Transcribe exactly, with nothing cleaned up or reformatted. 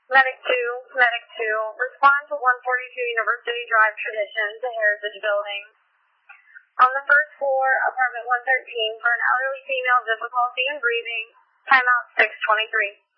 Medic two, Medic two, respond to one forty-two University Drive Tradition, the Heritage Building. On the first floor, apartment one thirteen, for an elderly female difficulty in breathing, timeout six twenty-three.